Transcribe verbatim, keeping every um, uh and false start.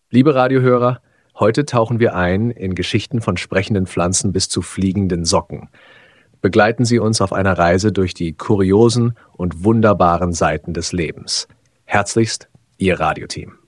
Liebe Radiohörer, heute tauchen wir ein in Geschichten von sprechenden Pflanzen bis zu fliegenden Socken. Begleiten Sie uns auf einer Reise durch die kuriosen und wunderbaren Seiten des Lebens. Herzlichst, Ihr Radioteam.